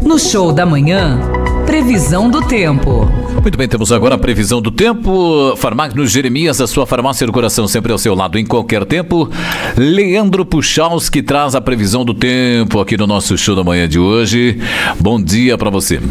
No Show da Manhã, previsão do tempo. Muito bem, temos agora a previsão do tempo. Farmagnos Jeremias, a sua farmácia do coração, sempre ao seu lado em qualquer tempo. Leandro Puchalski traz a previsão do tempo aqui no nosso Show da Manhã de hoje. Bom dia para você.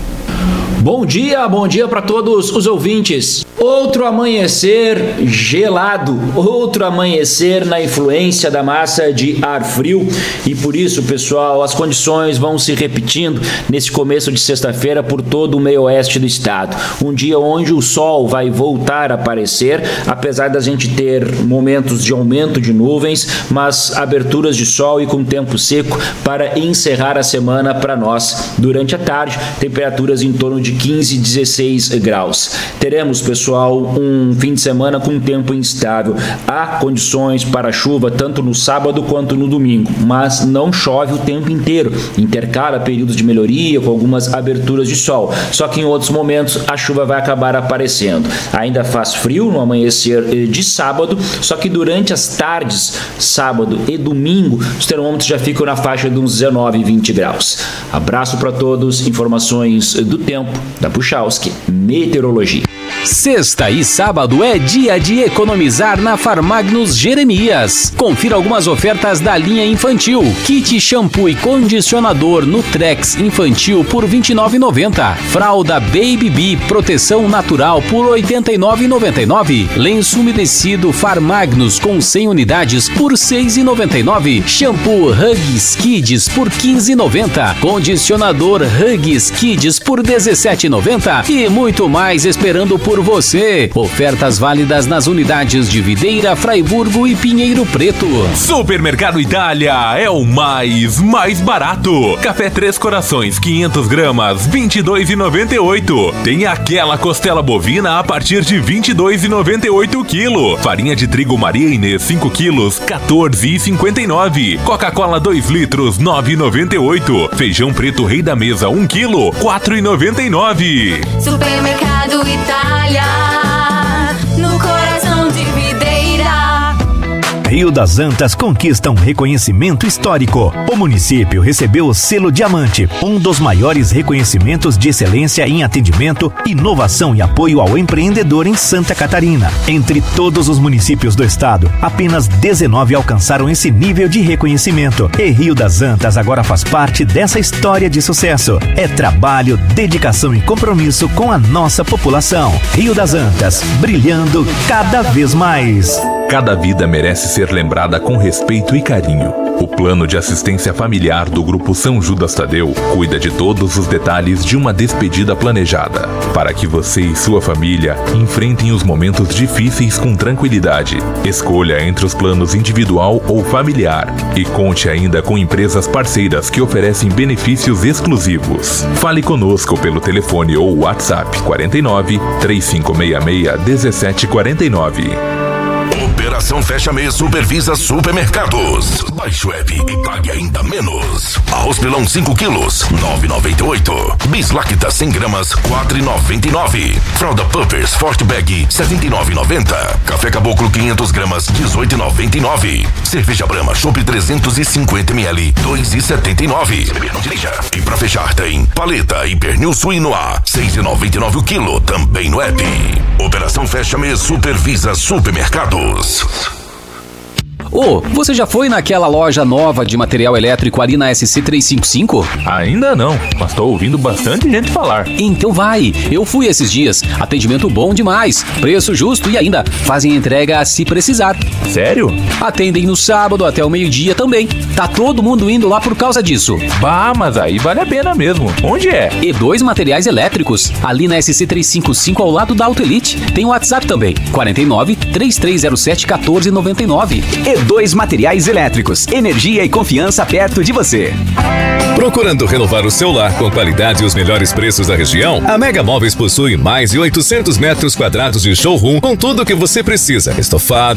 Bom dia para todos os ouvintes. Outro amanhecer gelado, outro amanhecer na influência da massa de ar frio e por isso, pessoal, as condições vão se repetindo nesse começo de sexta-feira por todo o meio oeste do estado. Um dia onde o sol vai voltar a aparecer, apesar da gente ter momentos de aumento de nuvens, mas aberturas de sol e com tempo seco para encerrar a semana para nós. Durante a tarde, temperaturas em torno de 15, 16 graus. Teremos, pessoal, um fim de semana com tempo instável. Há condições para chuva tanto no sábado quanto no domingo, mas não chove o tempo inteiro. Intercala períodos de melhoria com algumas aberturas de sol. Só que em outros momentos a chuva vai acabar aparecendo. Ainda faz frio no amanhecer de sábado, só que durante as tardes, sábado e domingo, os termômetros já ficam na faixa de uns 19, 20 graus. Abraço para todos. Informações do tempo da Puchalski Meteorologia. Sexta e sábado é dia de economizar na Farmagnos Jeremias. Confira algumas ofertas da linha infantil. Kit shampoo e condicionador Nutrex infantil por R$ 29,90. Fralda Baby Bee proteção natural por R$ 89,99. Lenço umedecido Farmagnos com 100 unidades por R$ 6,99. Shampoo Huggies Kids por R$ 15,90. Condicionador Huggies Kids por R$ 17,90. E muito mais esperando por você. Ofertas válidas nas unidades de Videira, Fraiburgo e Pinheiro Preto. Supermercado Itália é o mais barato. Café Três Corações, 500 gramas, R$ 22,98. Tem aquela costela bovina a partir de R$ 22,98 o quilo. Farinha de trigo Maria Inês, 5 quilos, R$ 14,59. Coca-Cola 2 litros, R$ 9,98. Feijão preto Rei da Mesa, 1 quilo, R$ 4,99. Supermercado Itália, no coração de Videira. Rio das Antas conquista um reconhecimento histórico. O município recebeu o selo Diamante, um dos maiores reconhecimentos de excelência em atendimento, inovação e apoio ao empreendedor em Santa Catarina. Entre todos os municípios do estado, apenas 19 alcançaram esse nível de reconhecimento. E Rio das Antas agora faz parte dessa história de sucesso. É trabalho, dedicação e compromisso com a nossa população. Rio das Antas, brilhando cada vez mais. Cada vida merece ser lembrada com respeito e carinho. O plano de assistência familiar do Grupo São Judas Tadeu cuida de todos os detalhes de uma despedida planejada, para que você e sua família enfrentem os momentos difíceis com tranquilidade. Escolha entre os planos individual ou familiar e conte ainda com empresas parceiras que oferecem benefícios exclusivos. Fale conosco pelo telefone ou WhatsApp 49 3566 1749. Operação Fecha Mês supervisa supermercados. Baixe o app e pague ainda menos. Arroz pilão 5 quilos, R$ 9,98. Bislacta 100 gramas, R$ 4,99. Fralda Pampers Forte Bag, R$ 79,90. Café Caboclo 500 gramas, R$ 18,99. Cerveja Brahma Chopp 350 ml, R$ 2,79. Se beber, não dirija. E pra fechar tem paleta e pernil suíno A, R$ 6,99 o quilo, também no app. Operação Fecha Mês supervisa supermercados. Ô, você já foi naquela loja nova de material elétrico ali na SC 355? Ainda não, mas tô ouvindo bastante gente falar. Então vai, eu fui esses dias. Atendimento bom demais, preço justo e ainda fazem entrega se precisar. Sério? Atendem no sábado até o meio-dia também. Tá todo mundo indo lá por causa disso. Bah, mas aí vale a pena mesmo. Onde é? E2 Materiais Elétricos, ali na SC 355 ao lado da Auto Elite. Tem o WhatsApp também, 49 3307 1499. E2 Materiais Elétricos, energia e confiança perto de você. Procurando renovar o seu lar com qualidade e os melhores preços da região? A Mega Móveis possui mais de 800 metros quadrados de showroom com tudo o que você precisa. Estofado,